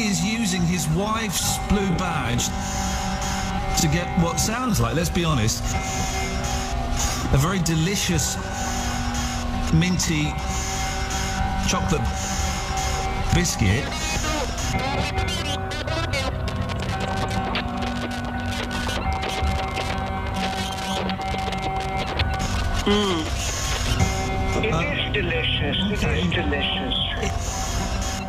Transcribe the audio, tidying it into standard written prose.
is using his wife's blue badge to get what sounds like, let's be honest, a very delicious minty chocolate biscuit. It is delicious. It is delicious.